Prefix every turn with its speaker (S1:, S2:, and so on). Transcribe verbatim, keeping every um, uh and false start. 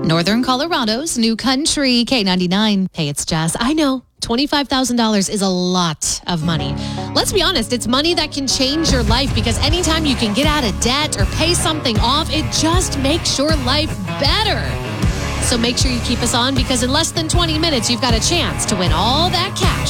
S1: Northern Colorado's new country, K ninety-nine. Hey, it's Jess. I know. twenty-five thousand dollars is a lot of money. Let's be honest, it's money that can change your life because anytime you can get out of debt or pay something off, it just makes your life better. So make sure you keep us on because in less than twenty minutes, you've got a chance to win all that cash.